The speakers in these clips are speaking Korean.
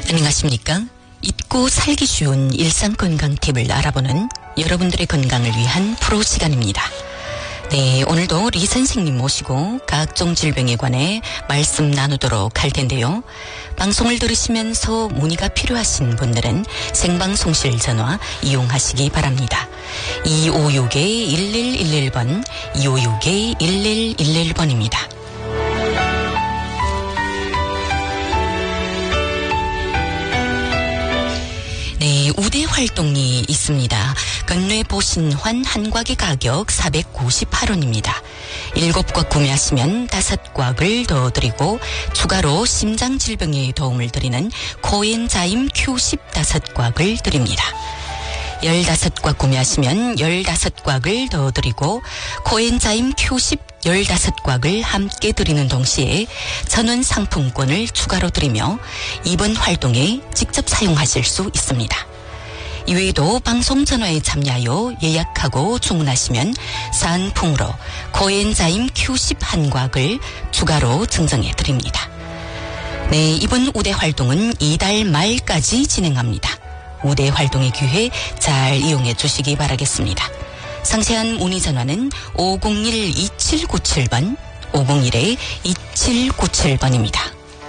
안녕하십니까? 잊고 살기 쉬운 일상건강 팁을 알아보는 여러분들의 건강을 위한 프로 시간입니다. 네, 오늘도 리 선생님 모시고 각종 질병에 관해 말씀 나누도록 할 텐데요. 방송을 들으시면서 문의가 필요하신 분들은 생방송실 전화 이용하시기 바랍니다. 256-1111번, 256-1111번입니다. 네, 우대 활동이 있습니다. 건뇌보신환 한 곽의 가격 498원입니다. 7곽 구매하시면 5곽을 더 드리고 추가로 심장질병에 도움을 드리는 코엔자임 Q10 5곽을 드립니다. 15곽 구매하시면 15곽을 더 드리고 코엔자임 Q10 15곽을 함께 드리는 동시에 전원 상품권을 추가로 드리며 이번 활동에 직접 사용하실 수 있습니다. 이외에도 방송 전화에 참여하여 예약하고 주문하시면 상품으로 코엔자임 Q10 한 곽을 추가로 증정해 드립니다. 네, 이번 우대 활동은 이달 말까지 진행합니다. 우대 활동의 기회 잘 이용해 주시기 바라겠습니다. 상세한 문의 전화는 501-2797번, 501-2797번입니다.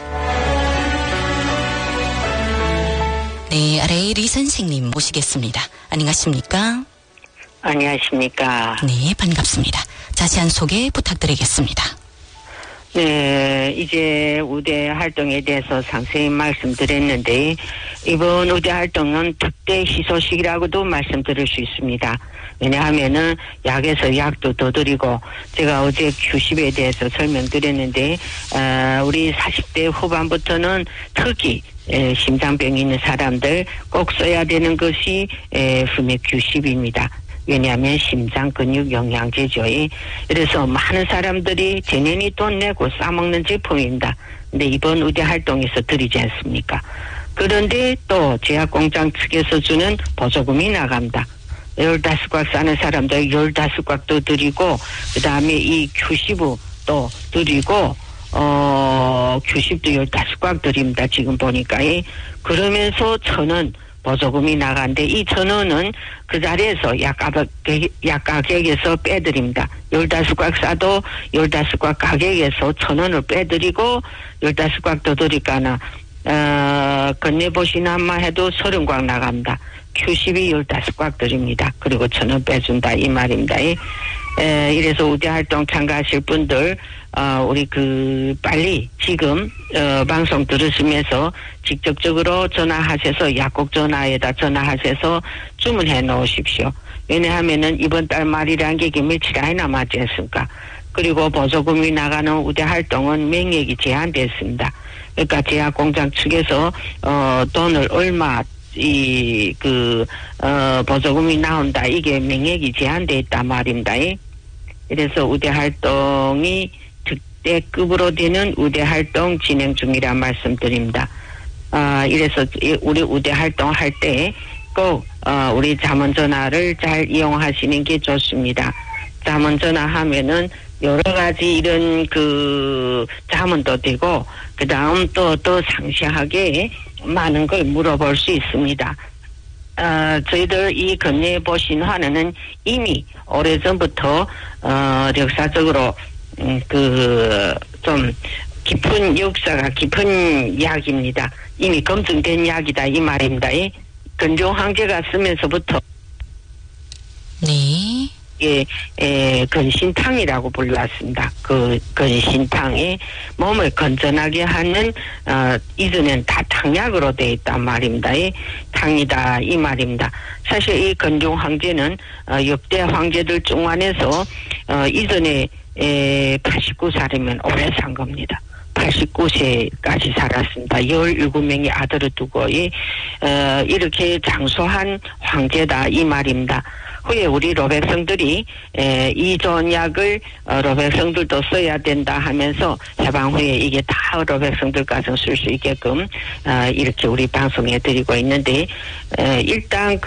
네, 아래 리 선생님 모시겠습니다. 안녕하십니까? 안녕하십니까? 네, 반갑습니다. 자세한 소개 부탁드리겠습니다. 네, 이제 우대 활동에 대해서 상세히 말씀드렸는데 이번 우대 활동은 특대 희소식이라고도 말씀드릴 수 있습니다. 왜냐하면은 약에서 약도 더 드리고 제가 어제 Q10에 대해서 설명드렸는데 우리 40대 후반부터는 특히 심장병이 있는 사람들 꼭 써야 되는 것이 흠액 Q10입니다. 왜냐하면 심장 근육 영양제죠. 그래서 많은 사람들이 재년이 돈 내고 싸먹는 제품입니다. 근데 이번 우대 활동에서 드리지 않습니까? 그런데 또 제약공장 측에서 주는 보조금이 나갑니다. 15곽 사는 사람들 15곽도 드리고 그 다음에 이 Q10도 드리고 Q10도 15곽 드립니다. 지금 보니까. 그러면서 1,000원 보조금이 나가는데 이 1,000원은 그 자리에서 약 가격에서 빼드립니다. 15곽 사도 15곽 가격에서 1,000원을 빼드리고 15곽 더 드릴까나 건네보시나마 해도 30곽 나갑니다. Q10이 15곽 드립니다. 그리고 1,000원 빼준다 이 말입니다. 이래서 우대 활동 참가하실 분들 우리 빨리 지금 방송 들으시면서 직접적으로 전화하셔서 약국 전화에다 전화하셔서 주문해 놓으십시오. 왜냐하면은 이번 달 말이라는 게 며칠 안 남았지 않습니까? 그리고 보조금이 나가는 우대 활동은 명액이 제한됐습니다. 그러니까 제약공장 측에서 돈을 얼마 보조금이 나온다. 이게 명액이 제한돼 있단 말입니다. 그래서 우대 활동이 특대급으로 되는 우대 활동 진행 중이라 말씀드립니다. 이래서 우리 우대 활동 할 때 꼭 우리 자문전화를 잘 이용하시는 게 좋습니다. 자문전화 하면은 여러 가지 이런 자문도 되고 그 다음 또 더 상세하게 많은 걸 물어볼 수 있습니다. 저희들 이 건네보신환은 이미 오래전부터 역사적으로 좀 깊은 역사가 깊은 약입니다. 이미 검증된 약이다 이 말입니다. 근종황제가 쓰면서부터 네. 근신탕이라고 불렀습니다. 그 근신탕이 몸을 건전하게 하는 이전엔 다 탕약으로 되어 있단 말입니다. 탕이다 이 말입니다. 사실 이 건종 황제는 역대 황제들 중 안에서 이전에 89살이면 오래 산 겁니다. 89세까지 살았습니다. 17명의 아들을 두고 이렇게 장수한 황제다 이 말입니다. 후에 우리 로백성들이 이 좋은 약을 로백성들도 써야 된다 하면서 해방 후에 이게 다 로백성들까지 쓸 수 있게끔 이렇게 우리 방송해 드리고 있는데 일단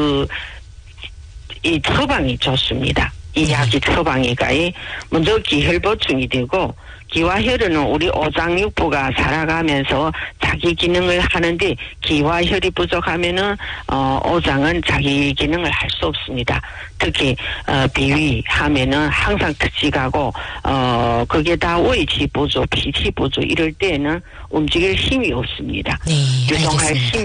이 처방이 좋습니다. 이 약이 처방이가 먼저 기혈 보충이 되고 기와 혈은 우리 오장육부가 살아가면서 자기 기능을 하는데 기와 혈이 부족하면은 오장은 자기 기능을 할 수 없습니다. 특히 비위하면은 항상 특직하고 그게 다 wei치 보조, PT 보조 이럴 때에는 움직일 힘이 없습니다. 네, 유동할 알겠습니다. 힘